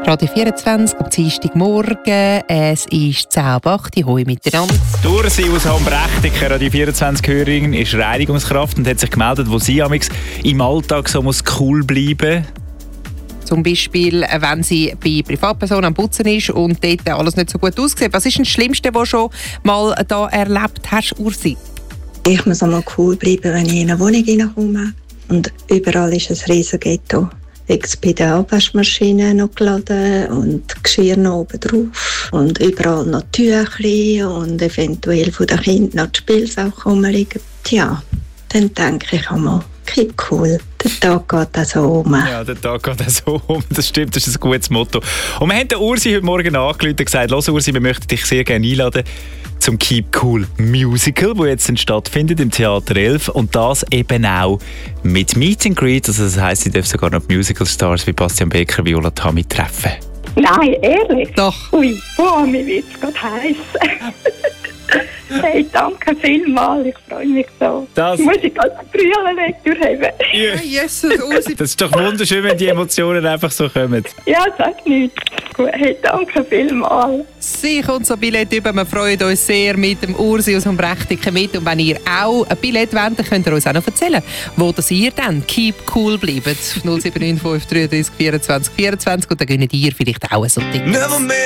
Radio 24 am Dienstagmorgen. Es ist 10:08 Uhr. Hoi miteinander. Ursi aus Ambrechtecken, Radio 24-Hörerin, ist Reinigungskraft und hat sich gemeldet, wo sie im Alltag so muss cool bleiben. Zum Beispiel, wenn sie bei Privatpersonen am Putzen ist und dort alles nicht so gut aussieht. Was ist das Schlimmste, was du schon mal da erlebt hast, Ursi? Ich muss einmal cool bleiben, wenn ich in eine Wohnung hineinkomme. Und überall ist ein riesen Ghetto. Jetzt bei der Abwaschmaschine noch geladen und Geschirr noch oben drauf. Und überall noch Tüchli und eventuell von den Kindern noch die Spielsachen rumliegen. Tja, dann denke ich einmal, okay, cool, der Tag geht auch so um. Ja, der Tag geht auch so um. Das stimmt, das ist ein gutes Motto. Und wir haben den Ursi heute Morgen angerufen und gesagt, «Los Ursi, wir möchten dich sehr gerne einladen zum Keep Cool Musical, das jetzt stattfindet im Theater 11 und das eben auch mit Meet and Greet, also das heisst, sie dürfen sogar noch Musical-Stars wie Bastian Becker, Viola Tammy treffen.» Nein, ehrlich? Doch. Ui, mir wird es gerade heiß. Hey, danke vielmals, ich freue mich so. Das muss ich gerade Brüllen wegdurchheben. Jesus, Ursi. Das ist doch wunderschön, wenn die Emotionen einfach so kommen. Ja, sag nichts. Gut, hey, danke vielmals. Sie kommt so Billett über. Wir freuen uns sehr mit dem Ursi aus Ambrechtecken mit. Und wenn ihr auch ein Billett wollt, dann könnt ihr uns auch noch erzählen, wo das ihr dann Keep Cool bleibt. 0795 33 24 24 und dann gönnt ihr vielleicht auch so ein Ding.